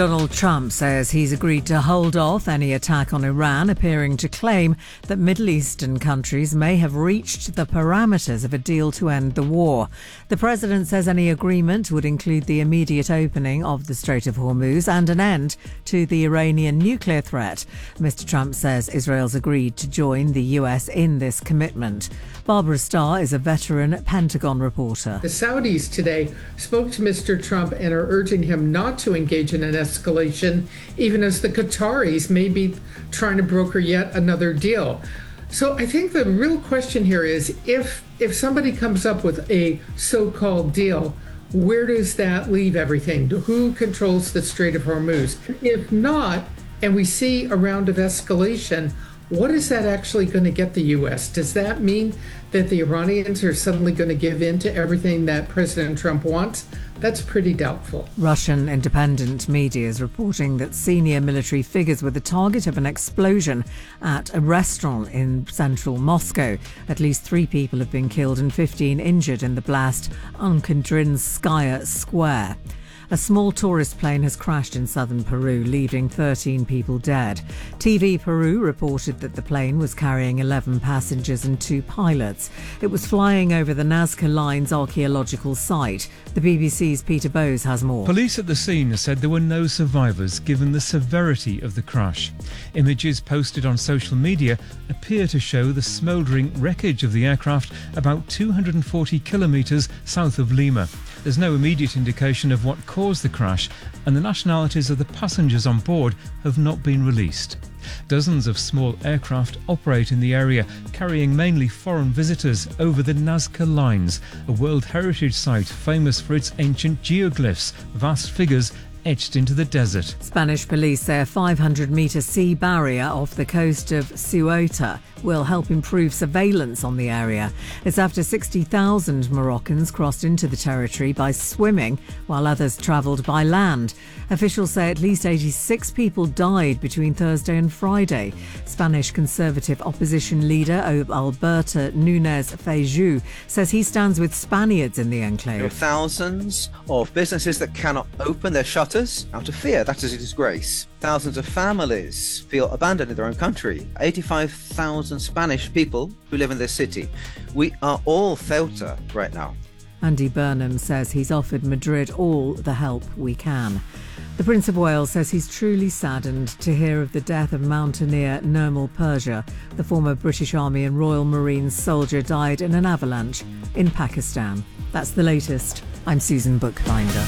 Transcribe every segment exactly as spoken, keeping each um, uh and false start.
Donald Trump says he's agreed to hold off any attack on Iran, appearing to claim that Middle Eastern countries may have reached the parameters of a deal to end the war. The president says any agreement would include the immediate opening of the Strait of Hormuz and an end to the Iranian nuclear threat. Mister Trump says Israel's agreed to join the U S in this commitment. Barbara Starr is a veteran Pentagon reporter. The Saudis today spoke to Mister Trump and are urging him not to engage in an escalation, even as the Qataris may be trying to broker yet another deal. So I think the real question here is if if somebody comes up with a so-called deal, where does that leave everything? Who controls the Strait of Hormuz? If not, and we see a round of escalation, what is that actually going to get the U S? Does that mean that the Iranians are suddenly going to give in to everything that President Trump wants? That's pretty doubtful. Russian independent media is reporting that senior military figures were the target of an explosion at a restaurant in central Moscow. At least three people have been killed and fifteen injured in the blast on Kandrinskaya Square. A small tourist plane has crashed in southern Peru, leaving thirteen people dead. T V Peru reported that the plane was carrying eleven passengers and two pilots. It was flying over the Nazca Lines archaeological site. The B B C's Peter Bowes has more. Police at the scene said there were no survivors given the severity of the crash. Images posted on social media appear to show the smouldering wreckage of the aircraft about two hundred forty kilometres south of Lima. There's no immediate indication of what caused the crash, and the nationalities of the passengers on board have not been released. Dozens of small aircraft operate in the area, carrying mainly foreign visitors over the Nazca Lines, a World Heritage Site famous for its ancient geoglyphs, vast figures etched into the desert. Spanish police say a five hundred metre sea barrier off the coast of Ceuta will help improve surveillance on the area. It's after sixty thousand Moroccans crossed into the territory by swimming, while others travelled by land. Officials say at least eighty-six people died between Thursday and Friday. Spanish Conservative opposition leader Alberto Núñez Feijóo says he stands with Spaniards in the enclave. There are thousands of businesses that cannot open their shutters out of fear. That is a disgrace. Thousands of families feel abandoned in their own country. eighty-five thousand Spanish people who live in this city. We are all Ceuta right now. Andy Burnham says he's offered Madrid all the help we can. The Prince of Wales says he's truly saddened to hear of the death of mountaineer Nirmal Purja. The former British Army and Royal Marines soldier died in an avalanche in Pakistan. That's the latest. I'm Susan Bookbinder.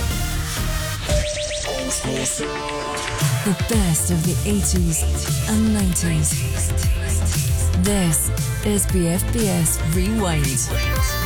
The best of the eighties and nineties. This is B F B S Rewind.